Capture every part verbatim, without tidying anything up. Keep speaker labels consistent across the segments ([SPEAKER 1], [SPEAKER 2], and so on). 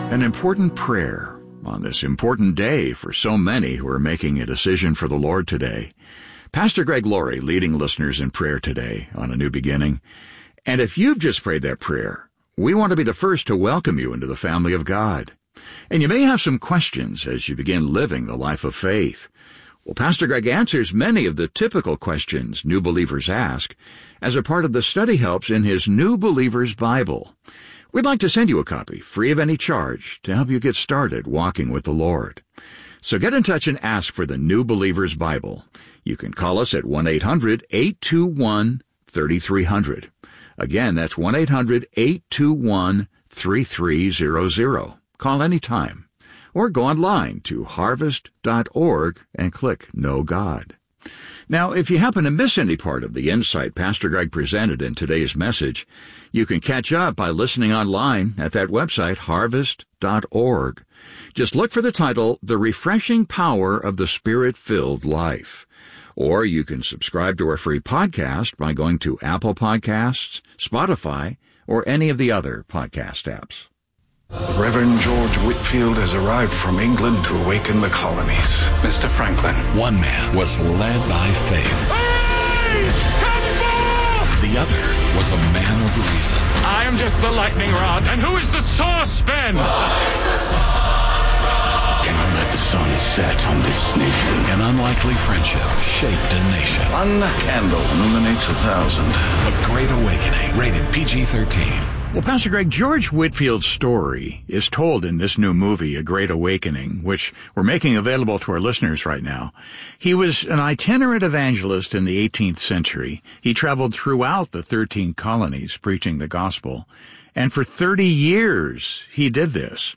[SPEAKER 1] An important prayer on this important day for so many who are making a decision for the Lord today. Pastor Greg Laurie leading listeners in prayer today on A New Beginning. And if you've just prayed that prayer, we want to be the first to welcome you into the family of God. And you may have some questions as you begin living the life of faith. Well, Pastor Greg answers many of the typical questions new believers ask as a part of the study helps in his New Believer's Bible. We'd like to send you a copy, free of any charge, to help you get started walking with the Lord. So get in touch and ask for the New Believer's Bible. You can call us at one eight hundred eight two one three three zero zero. Again, that's one eight hundred eight two one three three zero zero. Call anytime. Or go online to harvest dot org and click Know God. Now, if you happen to miss any part of the insight Pastor Greg presented in today's message, you can catch up by listening online at that website, harvest dot org. Just look for the title, The Refreshing Power of the Spirit-Filled Life. Or you can subscribe to our free podcast by going to Apple Podcasts, Spotify, or any of the other podcast apps.
[SPEAKER 2] Reverend George Whitefield has arrived from England to awaken the colonies.
[SPEAKER 3] Mister Franklin.
[SPEAKER 4] One man was led by faith.
[SPEAKER 3] Please, come forth!
[SPEAKER 4] The other was a man of reason.
[SPEAKER 3] I am just the lightning rod. And who is the saucepan?
[SPEAKER 5] Cannot let the sun set on this nation.
[SPEAKER 4] An unlikely friendship shaped a nation.
[SPEAKER 2] One candle illuminates a thousand.
[SPEAKER 4] A Great Awakening. Rated P G thirteen.
[SPEAKER 1] Well, Pastor Greg, George Whitefield's story is told in this new movie, A Great Awakening, which we're making available to our listeners right now. He was an itinerant evangelist in the eighteenth century. He traveled throughout the thirteen colonies preaching the gospel. And for thirty years, he did this.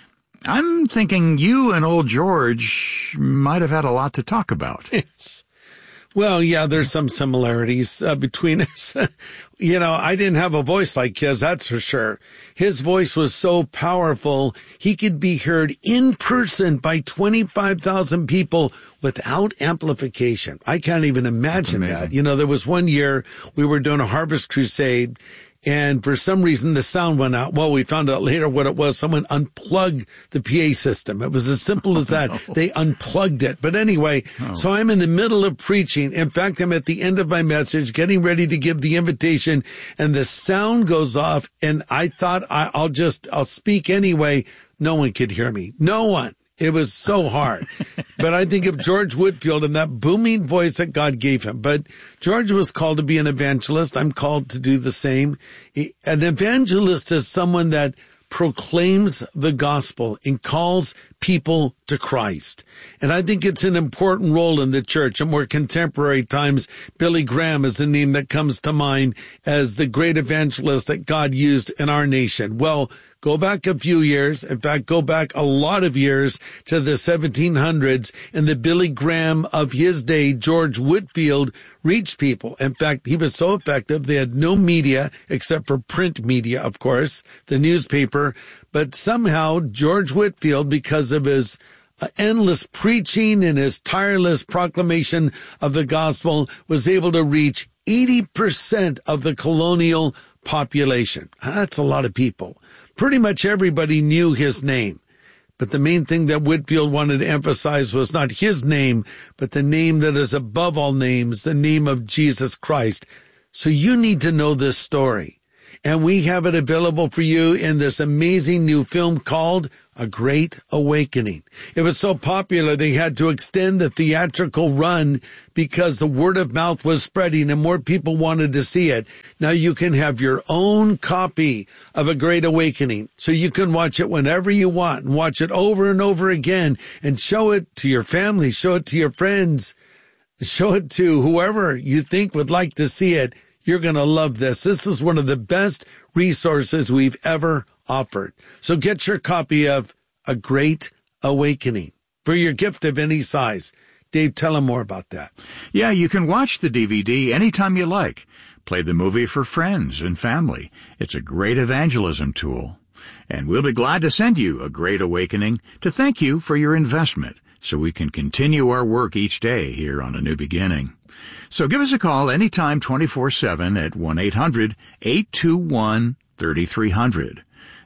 [SPEAKER 1] I'm thinking you and old George might have had a lot to talk about.
[SPEAKER 6] Yes. Well, yeah, there's some similarities uh, between us. You know, I didn't have a voice like his, that's for sure. His voice was so powerful, he could be heard in person by twenty-five thousand people without amplification. I can't even imagine that. You know, there was one year we were doing a harvest crusade, and for some reason the sound went out. Well, we found out later what it was. Someone unplugged the P A system. It was as simple as that. They unplugged it. But anyway, oh. So I'm in the middle of preaching. In fact, I'm at the end of my message, getting ready to give the invitation, and the sound goes off, and I thought I, I'll just, I'll speak anyway. No one could hear me. No one. It was so hard. But I think of George Whitefield and that booming voice that God gave him. But George was called to be an evangelist. I'm called to do the same. An evangelist is someone that proclaims the gospel and calls people to Christ. And I think it's an important role in the church. In more contemporary times, Billy Graham is the name that comes to mind as the great evangelist that God used in our nation. Well, go back a few years. In fact, go back a lot of years to the seventeen hundreds, and the Billy Graham of his day, George Whitefield, reached people. In fact, he was so effective, they had no media except for print media, of course, the newspaper. But somehow, George Whitefield, because of his endless preaching and his tireless proclamation of the gospel, was able to reach eighty percent of the colonial population. That's a lot of people. Pretty much everybody knew his name. But the main thing that Whitefield wanted to emphasize was not his name, but the name that is above all names, the name of Jesus Christ. So you need to know this story. And we have it available for you in this amazing new film called A Great Awakening. It was so popular they had to extend the theatrical run because the word of mouth was spreading and more people wanted to see it. Now you can have your own copy of A Great Awakening, so you can watch it whenever you want and watch it over and over again and show it to your family, show it to your friends, show it to whoever you think would like to see it. You're going to love this. This is one of the best resources we've ever offered. So get your copy of A Great Awakening for your gift of any size. Dave, tell them more about that.
[SPEAKER 1] Yeah, you can watch the D V D anytime you like. Play the movie for friends and family. It's a great evangelism tool. And we'll be glad to send you A Great Awakening to thank you for your investment so we can continue our work each day here on A New Beginning. So give us a call anytime twenty-four seven at one eight hundred eight two one three three zero zero.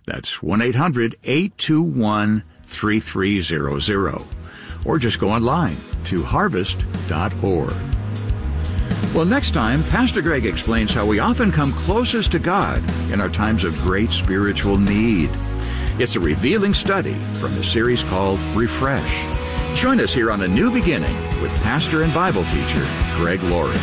[SPEAKER 1] That's one eight hundred eight two one three three zero zero. Or just go online to harvest dot org. Well, next time, Pastor Greg explains how we often come closest to God in our times of great spiritual need. It's a revealing study from the series called Refresh. Join us here on A New Beginning with pastor and Bible teacher Greg Laurie.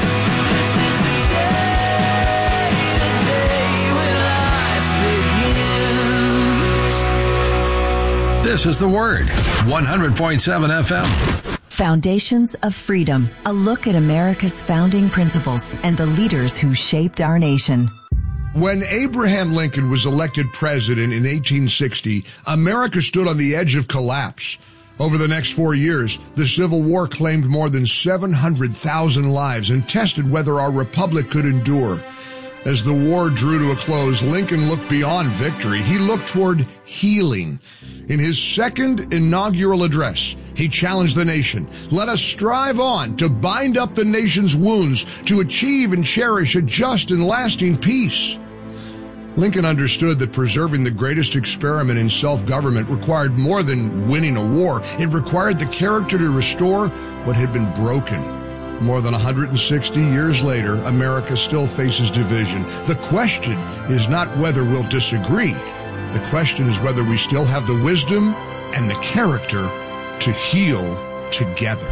[SPEAKER 7] This is The Word, one hundred point seven F M.
[SPEAKER 8] Foundations of Freedom, a look at America's founding principles and the leaders who shaped our nation.
[SPEAKER 9] When Abraham Lincoln was elected president in eighteen sixty, America stood on the edge of collapse. Over the next four years, the Civil War claimed more than seven hundred thousand lives and tested whether our republic could endure. As the war drew to a close, Lincoln looked beyond victory. He looked toward healing. In his second inaugural address, he challenged the nation. Let us strive on to bind up the nation's wounds, to achieve and cherish a just and lasting peace. Lincoln understood that preserving the greatest experiment in self-government required more than winning a war. It required the character to restore what had been broken. More than one hundred sixty years later, America still faces division. The question is not whether we'll disagree. The question is whether we still have the wisdom and the character to heal together.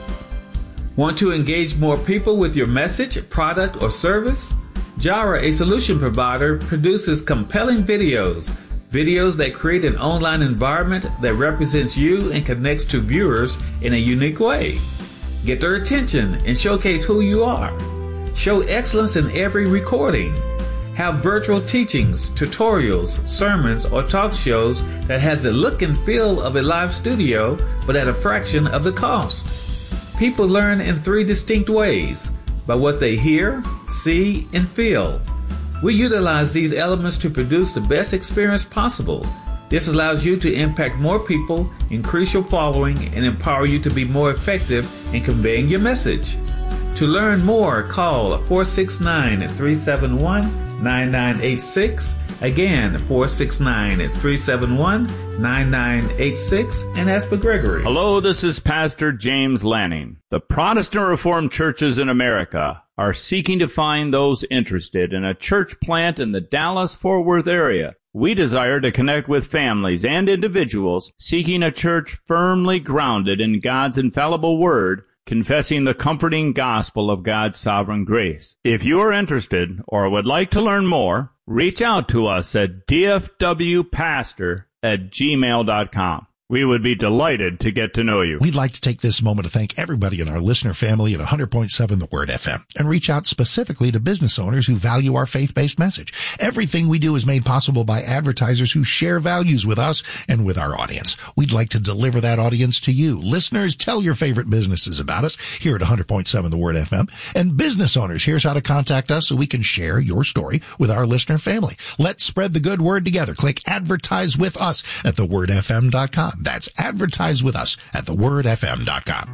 [SPEAKER 10] Want to engage more people with your message, product, or service? Jara, a solution provider, produces compelling videos. Videos that create an online environment that represents you and connects to viewers in a unique way. Get their attention and showcase who you are. Show excellence in every recording. Have virtual teachings, tutorials, sermons, or talk shows that has the look and feel of a live studio, but at a fraction of the cost. People learn in three distinct ways: by what they hear, see, and feel. We utilize these elements to produce the best experience possible. This allows you to impact more people, increase your following, and empower you to be more effective in conveying your message. To learn more, call four six nine, three seven one, nine nine eight six. Again, four six nine, three seven one, nine nine eight six, and ask for Gregory.
[SPEAKER 11] Hello, this is Pastor James Lanning. The Protestant Reformed churches in America are seeking to find those interested in a church plant in the Dallas-Fort Worth area. We desire to connect with families and individuals seeking a church firmly grounded in God's infallible word, confessing the comforting gospel of God's sovereign grace. If you are interested or would like to learn more, reach out to us at d f w pastor at gmail dot com. We would be delighted to get to know you.
[SPEAKER 12] We'd like to take this moment to thank everybody in our listener family at one hundred point seven The Word F M and reach out specifically to business owners who value our faith-based message. Everything we do is made possible by advertisers who share values with us and with our audience. We'd like to deliver that audience to you. Listeners, tell your favorite businesses about us here at one hundred point seven The Word F M. And business owners, here's how to contact us so we can share your story with our listener family. Let's spread the good word together. Click advertise with us at the word f m dot com. That's advertise with us at the word f m dot com.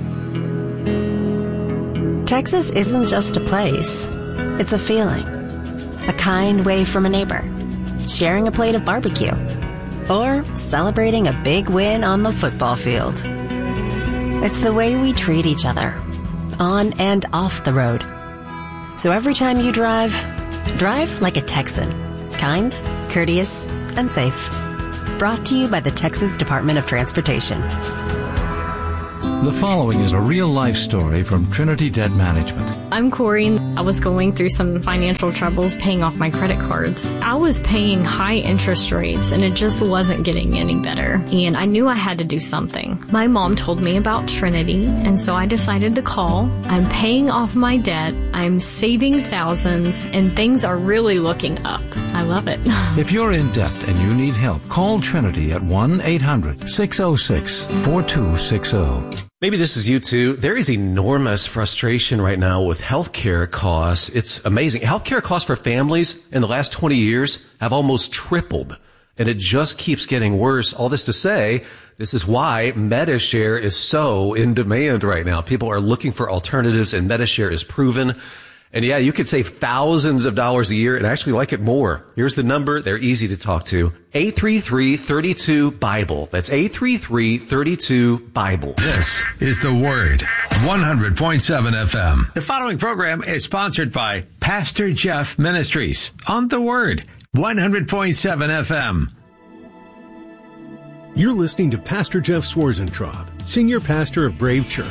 [SPEAKER 13] Texas isn't just a place. It's a feeling. A kind wave from a neighbor. Sharing a plate of barbecue. Or celebrating a big win on the football field. It's the way we treat each other. On and off the road. So every time you drive, drive like a Texan. Kind, courteous, and safe. Brought to you by the Texas Department of Transportation.
[SPEAKER 14] The following is a real-life story from Trinity Debt Management.
[SPEAKER 15] I'm Corey. I was going through some financial troubles paying off my credit cards. I was paying high interest rates, and it just wasn't getting any better. And I knew I had to do something. My mom told me about Trinity, and so I decided to call. I'm paying off my debt. I'm saving thousands, and things are really looking up. I love it.
[SPEAKER 14] If you're in debt and you need help, call Trinity at one eight hundred six oh six four two six oh.
[SPEAKER 16] Maybe this is you too. There is enormous frustration right now with healthcare costs. It's amazing. Healthcare costs for families in the last twenty years have almost tripled, and it just keeps getting worse. All this to say, this is why Medi-Share is so in demand right now. People are looking for alternatives, and Medi-Share is proven. And yeah, you could save thousands of dollars a year and actually like it more. Here's the number. They're easy to talk to. eight three three, three two, Bible. That's eight three three, three two, Bible.
[SPEAKER 7] This is The Word, one hundred point seven F M. The following program is sponsored by Pastor Jeff Ministries on The Word, one hundred point seven F M.
[SPEAKER 17] You're listening to Pastor Jeff Swarzentraub, Senior Pastor of Brave Church.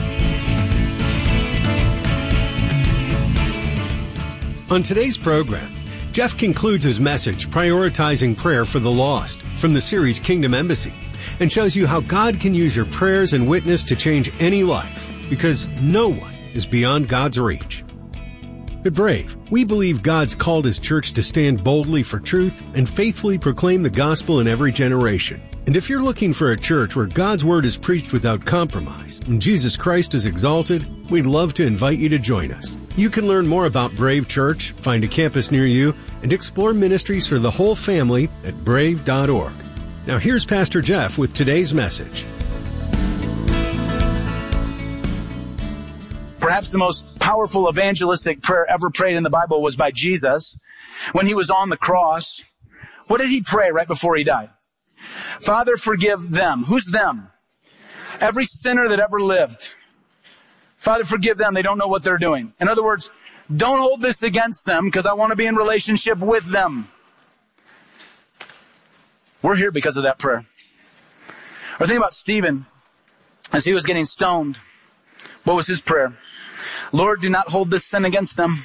[SPEAKER 17] On today's program, Jeff concludes his message prioritizing prayer for the lost from the series Kingdom Embassy and shows you how God can use your prayers and witness to change any life because no one is beyond God's reach. At Brave, we believe God's called His church to stand boldly for truth and faithfully proclaim the gospel in every generation. And if you're looking for a church where God's word is preached without compromise and Jesus Christ is exalted, we'd love to invite you to join us. You can learn more about Brave Church, find a campus near you, and explore ministries for the whole family at brave dot org. Now here's Pastor Jeff with today's message.
[SPEAKER 18] Perhaps the most powerful evangelistic prayer ever prayed in the Bible was by Jesus. When he was on the cross, what did he pray right before he died? Father, forgive them. Who's them? Every sinner that ever lived. Father, forgive them. They don't know what they're doing. In other words, don't hold this against them because I want to be in relationship with them. We're here because of that prayer. Or think about Stephen as he was getting stoned. What was his prayer? Lord, do not hold this sin against them.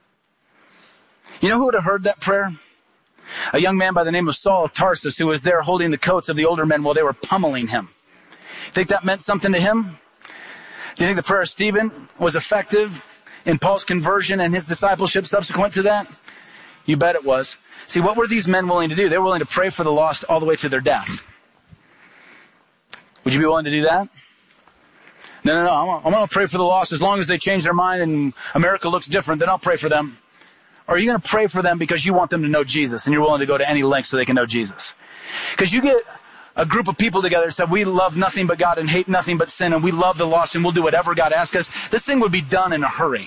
[SPEAKER 18] You know who would have heard that prayer? A young man by the name of Saul of Tarsus who was there holding the coats of the older men while they were pummeling him. Think that meant something to him? Do you think the prayer of Stephen was effective in Paul's conversion and his discipleship subsequent to that? You bet it was. See, what were these men willing to do? They were willing to pray for the lost all the way to their death. Would you be willing to do that? No, no, no. I'm going to pray for the lost as long as they change their mind and America looks different, then I'll pray for them. Or are you going to pray for them because you want them to know Jesus and you're willing to go to any length so they can know Jesus? Because you get a group of people together that said, we love nothing but God and hate nothing but sin and we love the lost and we'll do whatever God asks us. This thing would be done in a hurry.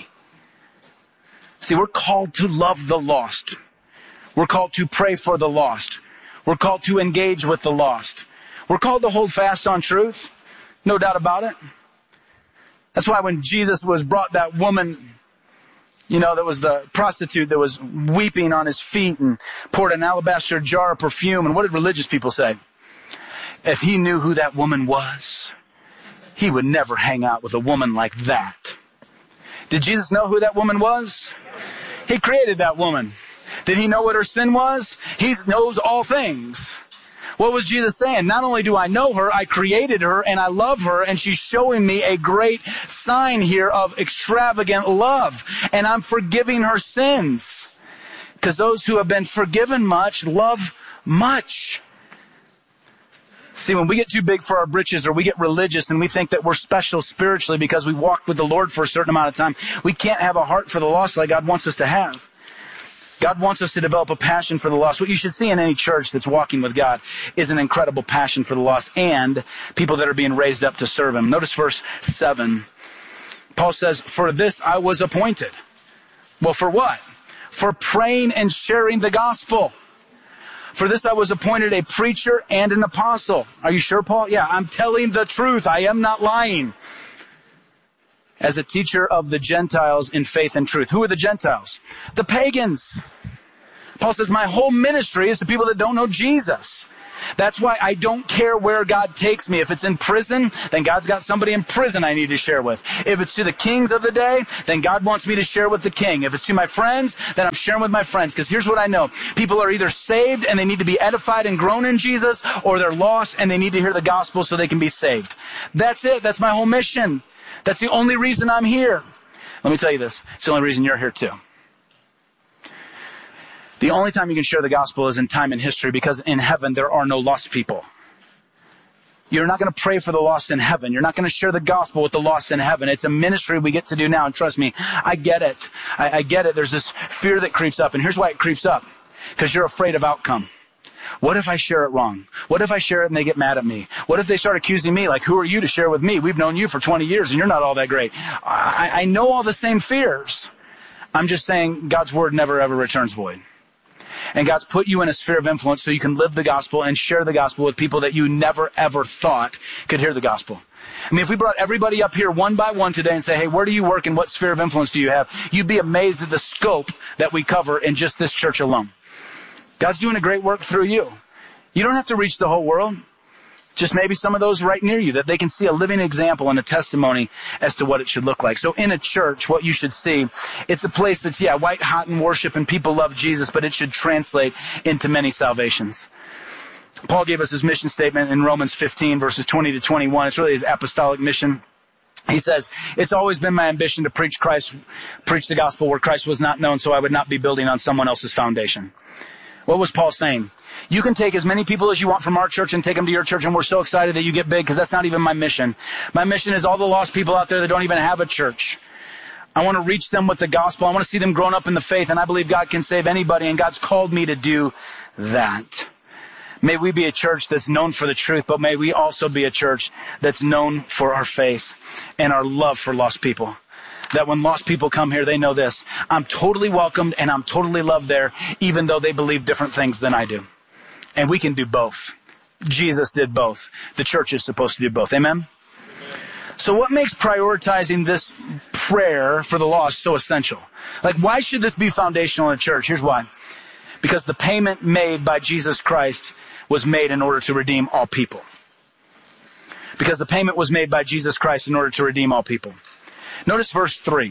[SPEAKER 18] See, we're called to love the lost. We're called to pray for the lost. We're called to engage with the lost. We're called to hold fast on truth. No doubt about it. That's why when Jesus was brought that woman, you know, that was the prostitute that was weeping on his feet and poured an alabaster jar of perfume. And what did religious people say? If he knew who that woman was, he would never hang out with a woman like that. Did Jesus know who that woman was? He created that woman. Did he know what her sin was? He knows all things. What was Jesus saying? Not only do I know her, I created her and I love her and she's showing me a great sign here of extravagant love and I'm forgiving her sins. Because those who have been forgiven much love much. See, when we get too big for our britches or we get religious and we think that we're special spiritually because we walked with the Lord for a certain amount of time, we can't have a heart for the lost like God wants us to have. God wants us to develop a passion for the lost. What you should see in any church that's walking with God is an incredible passion for the lost and people that are being raised up to serve Him. Notice verse seven. Paul says, for this I was appointed. Well, for what? For praying and sharing the gospel. For this I was appointed a preacher and an apostle. Are you sure, Paul? Yeah, I'm telling the truth. I am not lying. As a teacher of the Gentiles in faith and truth. Who are the Gentiles? The pagans. Paul says, my whole ministry is to people that don't know Jesus. That's why I don't care where God takes me. If it's in prison, then God's got somebody in prison I need to share with. If it's to the kings of the day, then God wants me to share with the king. If it's to my friends, then I'm sharing with my friends. Because here's what I know. People are either saved and they need to be edified and grown in Jesus, or they're lost and they need to hear the gospel so they can be saved. That's it. That's my whole mission. That's the only reason I'm here. Let me tell you this. It's the only reason you're here too. The only time you can share the gospel is in time and history because in heaven there are no lost people. You're not going to pray for the lost in heaven. You're not going to share the gospel with the lost in heaven. It's a ministry we get to do now. And trust me, I get it. I, I get it. There's this fear that creeps up. And here's why it creeps up. Because you're afraid of outcome. What if I share it wrong? What if I share it and they get mad at me? What if they start accusing me? Like, who are you to share with me? We've known you for twenty years and you're not all that great. I, I know all the same fears. I'm just saying God's word never ever returns void. And God's put you in a sphere of influence so you can live the gospel and share the gospel with people that you never ever thought could hear the gospel. I mean, if we brought everybody up here one by one today and say, hey, where do you work and what sphere of influence do you have? You'd be amazed at the scope that we cover in just this church alone. God's doing a great work through you. You don't have to reach the whole world. Just maybe some of those right near you, that they can see a living example and a testimony as to what it should look like. So in a church, what you should see, it's a place that's, yeah, white hot in worship and people love Jesus, but it should translate into many salvations. Paul gave us his mission statement in Romans fifteen, verses twenty to twenty-one. It's really his apostolic mission. He says, it's always been my ambition to preach Christ, preach the gospel where Christ was not known, so I would not be building on someone else's foundation. What was Paul saying? You can take as many people as you want from our church and take them to your church, and we're so excited that you get big, because that's not even my mission. My mission is all the lost people out there that don't even have a church. I want to reach them with the gospel. I want to see them grown up in the faith, and I believe God can save anybody, and God's called me to do that. May we be a church that's known for the truth, but may we also be a church that's known for our faith and our love for lost people. That when lost people come here, they know this: I'm totally welcomed and I'm totally loved there, even though they believe different things than I do. And we can do both. Jesus did both. The church is supposed to do both. Amen? So what makes prioritizing this prayer for the lost so essential? Like, why should this be foundational in a church? Here's why. Because the payment made by Jesus Christ was made in order to redeem all people. Because the payment was made by Jesus Christ in order to redeem all people. Notice verse three.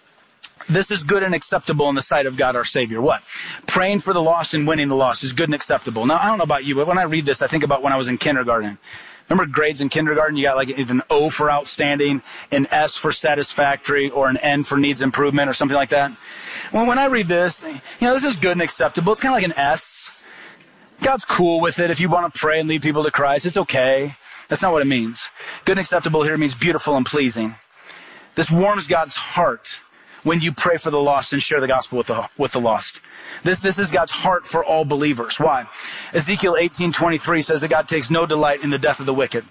[SPEAKER 18] This is good and acceptable in the sight of God our Savior. What? Praying for the lost and winning the lost is good and acceptable. Now, I don't know about you, but when I read this, I think about when I was in kindergarten. Remember grades in kindergarten? You got like an O for outstanding, an S for satisfactory, or an N for needs improvement, or something like that. Well, when I read this, you know, this is good and acceptable. It's kind of like an S. God's cool with it if you want to pray and lead people to Christ. It's okay. That's not what it means. Good and acceptable here means beautiful and pleasing. This warms God's heart when you pray for the lost and share the gospel with the, with the lost. This, this is God's heart for all believers. Why? Ezekiel eighteen twenty-three says that God takes no delight in the death of the wicked.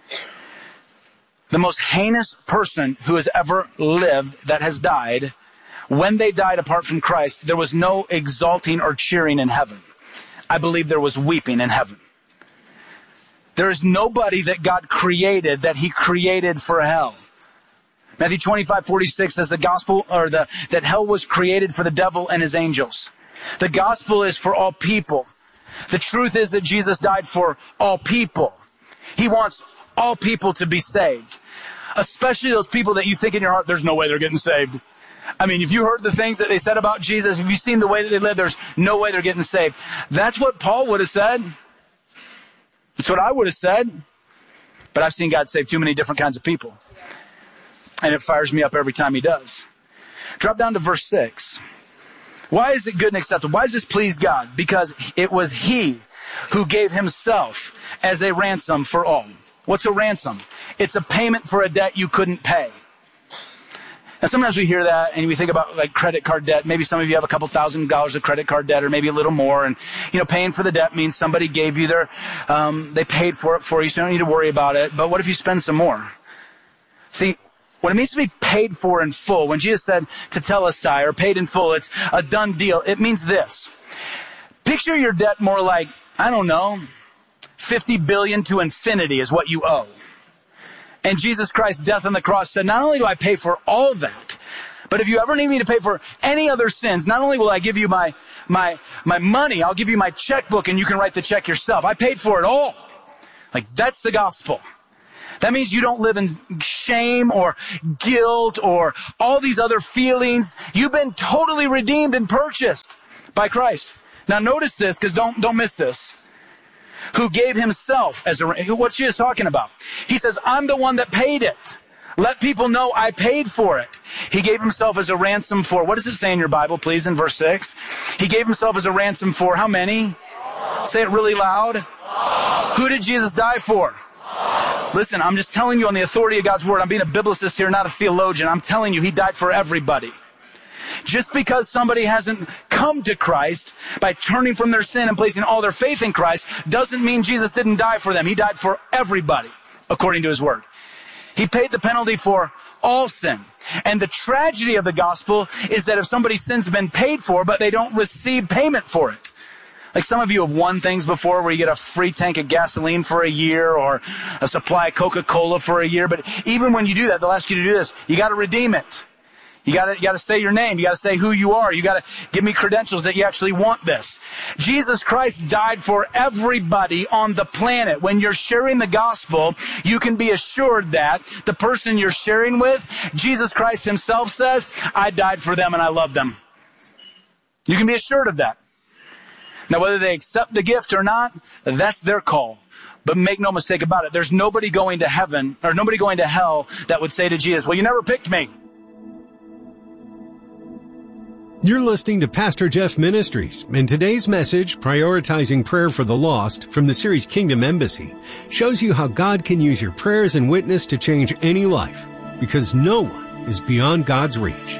[SPEAKER 18] The most heinous person who has ever lived that has died, when they died apart from Christ, there was no exalting or cheering in heaven. I believe there was weeping in heaven. There is nobody that God created that he created for hell. Matthew twenty-five forty-six says the gospel, or the, that hell was created for the devil and his angels. The gospel is for all people. The truth is that Jesus died for all people. He wants all people to be saved. Especially those people that you think in your heart, there's no way they're getting saved. I mean, if you heard the things that they said about Jesus, if you've seen the way that they live, there's no way they're getting saved. That's what Paul would have said. That's what I would have said. But I've seen God save too many different kinds of people. And it fires me up every time he does. Drop down to verse six. Why is it good and acceptable? Why does this please God? Because it was he who gave himself as a ransom for all. What's a ransom? It's a payment for a debt you couldn't pay. Now, sometimes we hear that and we think about like credit card debt. Maybe some of you have a couple thousand dollars of credit card debt, or maybe a little more. And, you know, paying for the debt means somebody gave you their, um, they paid for it for you, so you don't need to worry about it. But what if you spend some more? See, what it means to be paid for in full, when Jesus said to telestai, or paid in full, it's a done deal. It means this. Picture your debt more like, I don't know, fifty billion to infinity is what you owe. And Jesus Christ's death on the cross said, not only do I pay for all that, but if you ever need me to pay for any other sins, not only will I give you my, my, my money, I'll give you my checkbook and you can write the check yourself. I paid for it all. Like, that's the gospel. That means you don't live in shame or guilt or all these other feelings. You've been totally redeemed and purchased by Christ. Now notice this, because don't, don't miss this. Who gave himself as a, what's Jesus talking about? He says, I'm the one that paid it. Let people know I paid for it. He gave himself as a ransom for, what does it say in your Bible, please, in verse six? He gave himself as a ransom for how many? Say it really loud. Who did Jesus die for? Listen, I'm just telling you on the authority of God's word. I'm being a biblicist here, not a theologian. I'm telling you, he died for everybody. Just because somebody hasn't come to Christ by turning from their sin and placing all their faith in Christ doesn't mean Jesus didn't die for them. He died for everybody, according to his word. He paid the penalty for all sin. And the tragedy of the gospel is that if somebody's sin's been paid for, but they don't receive payment for it. Like some of you have won things before where you get a free tank of gasoline for a year or a supply of Coca-Cola for a year. But even when you do that, they'll ask you to do this. You got to redeem it. You got to, you got to say your name. You got to say who you are. You got to give me credentials that you actually want this. Jesus Christ died for everybody on the planet. When you're sharing the gospel, you can be assured that the person you're sharing with, Jesus Christ himself says, I died for them and I love them. You can be assured of that. Now, whether they accept the gift or not, that's their call. But make no mistake about it. There's nobody going to heaven or nobody going to hell that would say to Jesus, well, you never picked me.
[SPEAKER 17] You're listening to Pastor Jeff Ministries, and today's message, Prioritizing Prayer for the Lost, from the series Kingdom Embassy, shows you how God can use your prayers and witness to change any life, because no one is beyond God's reach.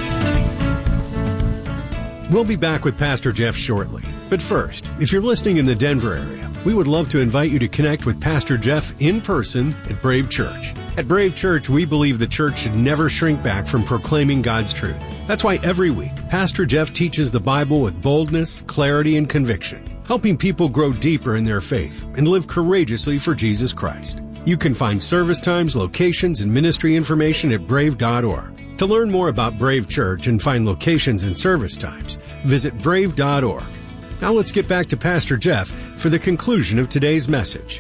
[SPEAKER 17] We'll be back with Pastor Jeff shortly. But first, if you're listening in the Denver area, we would love to invite you to connect with Pastor Jeff in person at Brave Church. At Brave Church, we believe the church should never shrink back from proclaiming God's truth. That's why every week, Pastor Jeff teaches the Bible with boldness, clarity, and conviction, helping people grow deeper in their faith and live courageously for Jesus Christ. You can find service times, locations, and ministry information at brave dot org. To learn more about Brave Church and find locations and service times, visit brave dot org. Now let's get back to Pastor Jeff for the conclusion of today's message.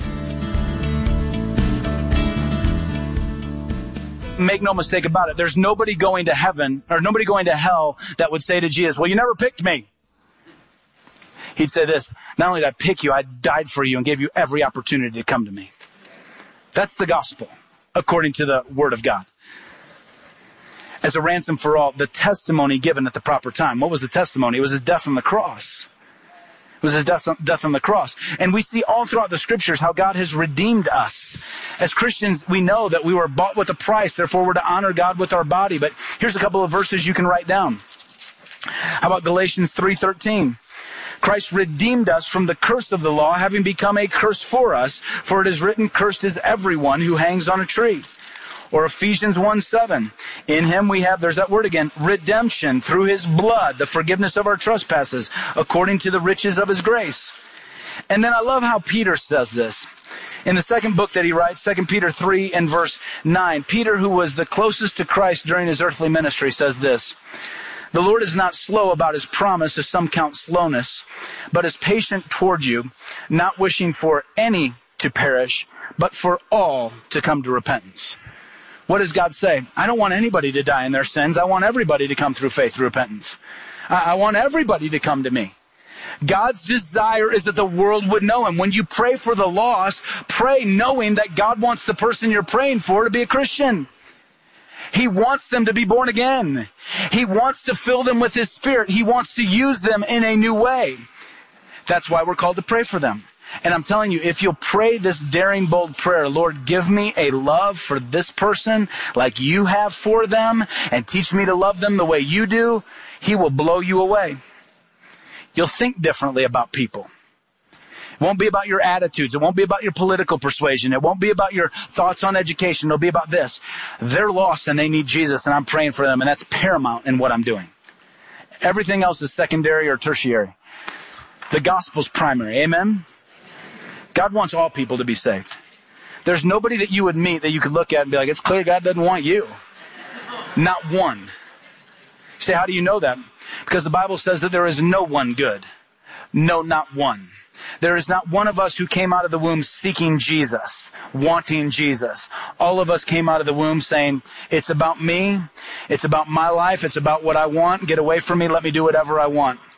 [SPEAKER 18] Make no mistake about it. There's nobody going to heaven or nobody going to hell that would say to Jesus, well, you never picked me. He'd say this, not only did I pick you, I died for you and gave you every opportunity to come to me. That's the gospel, according to the Word of God. As a ransom for all, the testimony given at the proper time. What was the testimony? It was his death on the cross. It was his death on, death on the cross. And we see all throughout the scriptures how God has redeemed us. As Christians, we know that we were bought with a price, therefore we're to honor God with our body. But here's a couple of verses you can write down. How about Galatians three thirteen? Christ redeemed us from the curse of the law, having become a curse for us, for it is written, cursed is everyone who hangs on a tree. Or Ephesians one seven. In him we have, there's that word again, redemption through his blood, the forgiveness of our trespasses, according to the riches of his grace. And then I love how Peter says this. In the second book that he writes, Second Peter three and verse nine, Peter, who was the closest to Christ during his earthly ministry, says this, the Lord is not slow about his promise, as some count slowness, but is patient toward you, not wishing for any to perish, but for all to come to repentance. What does God say? I don't want anybody to die in their sins. I want everybody to come through faith through repentance. I, I want everybody to come to me. God's desire is that the world would know him. When you pray for the lost, pray knowing that God wants the person you're praying for to be a Christian. He wants them to be born again. He wants to fill them with his Spirit. He wants to use them in a new way. That's why we're called to pray for them. And I'm telling you, if you'll pray this daring, bold prayer, Lord, give me a love for this person like you have for them and teach me to love them the way you do, he will blow you away. You'll think differently about people. It won't be about your attitudes. It won't be about your political persuasion. It won't be about your thoughts on education. It'll be about this. They're lost and they need Jesus, and I'm praying for them, and that's paramount in what I'm doing. Everything else is secondary or tertiary. The gospel's primary. Amen? God wants all people to be saved. There's nobody that you would meet that you could look at and be like, it's clear God doesn't want you. Not one. You say, how do you know that? Because the Bible says that there is no one good. No, not one. There is not one of us who came out of the womb seeking Jesus, wanting Jesus. All of us came out of the womb saying, it's about me. It's about my life. It's about what I want. Get away from me. Let me do whatever I want.